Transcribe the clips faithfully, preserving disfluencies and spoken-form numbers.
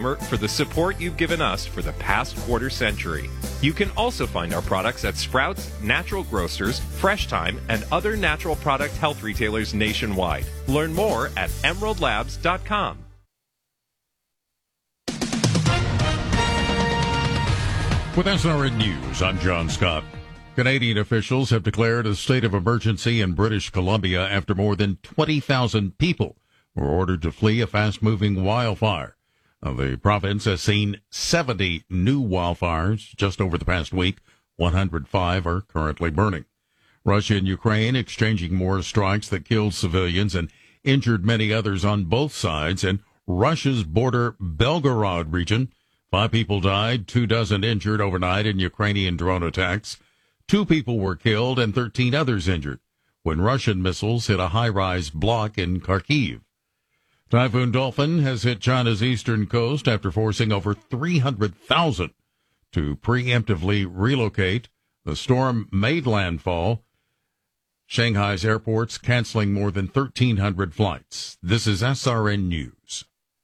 consumer for the support you've given us for the past quarter century. You can also find our products at Sprouts, Natural Grocers, Fresh Time, and other natural product health retailers nationwide. Learn more at emerald labs dot com. With S R N News, I'm John Scott. Canadian officials have declared a state of emergency in British Columbia after more than twenty thousand people were ordered to flee a fast-moving wildfire. Now, the province has seen seventy new wildfires just over the past week. one hundred five are currently burning. Russia and Ukraine exchanging more strikes that killed civilians and injured many others on both sides. In Russia's border Belgorod region, five people died, two dozen injured overnight in Ukrainian drone attacks. Two people were killed and thirteen others injured when Russian missiles hit a high-rise block in Kharkiv. Typhoon Dolphin has hit China's eastern coast after forcing over three hundred thousand to preemptively relocate. The storm made landfall. Shanghai's airports canceling more than thirteen hundred flights. This is S R N News.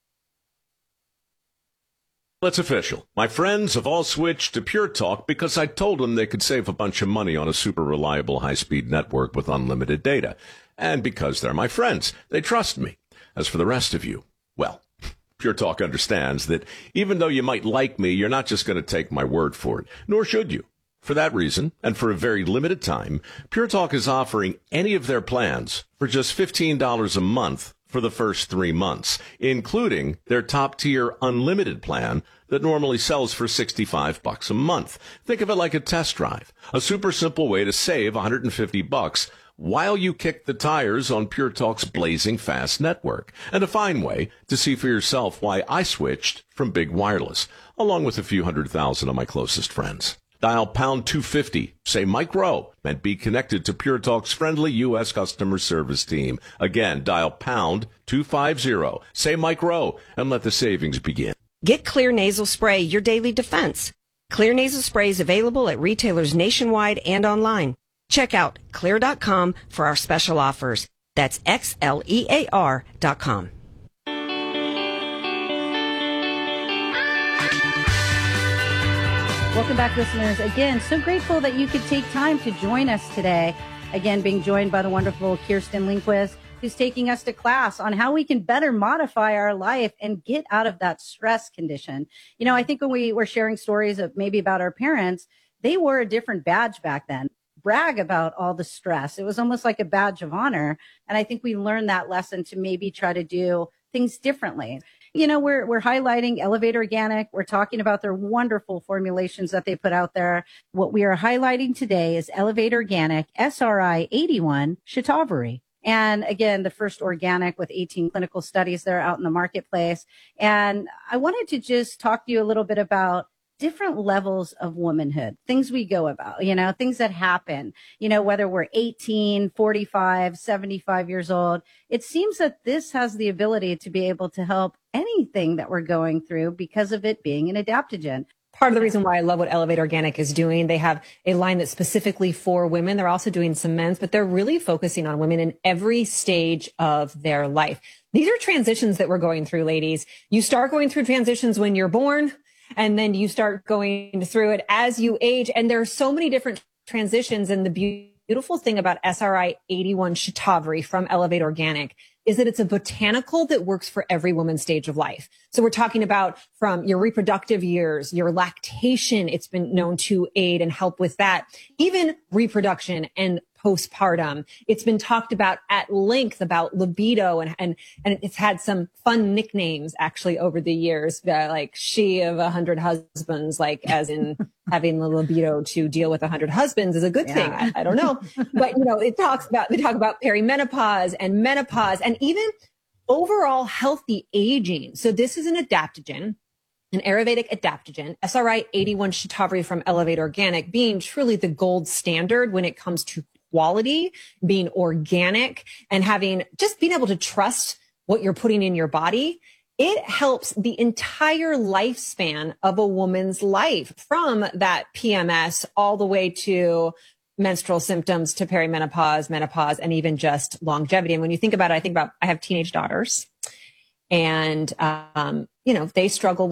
It's official. My friends have all switched to Pure Talk because I told them they could save a bunch of money on a super reliable high-speed network with unlimited data. And because they're my friends, they trust me. As for the rest of you, well, Pure Talk understands that even though you might like me, you're not just going to take my word for it, nor should you. For that reason, and for a very limited time, Pure Talk is offering any of their plans for just fifteen dollars a month for the first three months, including their top-tier unlimited plan that normally sells for sixty-five bucks a month. Think of it like a test drive, a super simple way to save one hundred fifty bucks while you kick the tires on Pure Talk's blazing fast network, and a fine way to see for yourself why I switched from big wireless, along with a few hundred thousand of my closest friends. Dial pound two fifty, say Mike Rowe, and be connected to Pure Talk's friendly U S customer service team. Again, dial pound two fifty, say Mike Rowe, and let the savings begin. Get Clear Nasal Spray, your daily defense. Clear Nasal Spray is available at retailers nationwide and online. Check out clear dot com for our special offers. That's X L E A R dot com. Welcome back, listeners. Again, so grateful that you could take time to join us today. Again, being joined by the wonderful Kirsten Lindquist, who's taking us to class on how we can better modify our life and get out of that stress condition. You know, I think when we were sharing stories of maybe about our parents, they wore a different badge back then. Brag about all the stress. It was almost like a badge of honor. And I think we learned that lesson to maybe try to do things differently. You know, we're we're highlighting Elevate Organic. We're talking about their wonderful formulations that they put out there. What we are highlighting today is Elevate Organic S R I eighty-one Shatavari. And again, the first organic with eighteen clinical studies that are out in the marketplace. And I wanted to just talk to you a little bit about different levels of womanhood, things we go about, you know, things that happen, you know, whether we're eighteen, forty-five, seventy-five years old. It seems that this has the ability to be able to help anything that we're going through because of it being an adaptogen. Part of the reason why I love what Elevate Organic is doing, they have a line that's specifically for women. They're also doing some men's, but they're really focusing on women in every stage of their life. These are transitions that we're going through, ladies. You start going through transitions when you're born, and then you start going through it as you age. And there are so many different transitions. And the beautiful thing about S R I eighty-one Shatavari from Elevate Organic is that it's a botanical that works for every woman's stage of life. So we're talking about from your reproductive years, your lactation, it's been known to aid and help with that, even reproduction and postpartum. It's been talked about at length about libido, and and and it's had some fun nicknames actually over the years, uh, like she of a hundred husbands, like as in having the libido to deal with a hundred husbands is a good yeah. thing. I, I don't know, but you know, it talks about they talk about perimenopause and menopause and even overall healthy aging. So this is an adaptogen. An Ayurvedic adaptogen, S R I eighty-one Shatavari from Elevate Organic, being truly the gold standard when it comes to quality, being organic, and having just being able to trust what you're putting in your body. It helps the entire lifespan of a woman's life, from that P M S all the way to menstrual symptoms to perimenopause, menopause, and even just longevity. And when you think about it, I think about, I have teenage daughters, and, um, you know, they struggle